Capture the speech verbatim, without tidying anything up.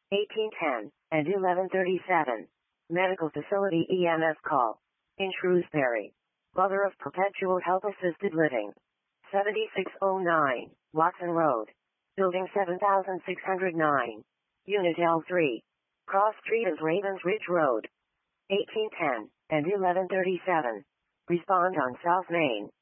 eighteen ten and eleven thirty-seven. Medical Facility E M S call. In Shrewsbury. Mother of Perpetual Health Assisted Living. seventy-six oh nine, Watson Road. Building seven thousand six hundred nine. Unit L three. Cross Street is Ravens Ridge Road. eighteen ten and eleven thirty-seven. Respond on South Main.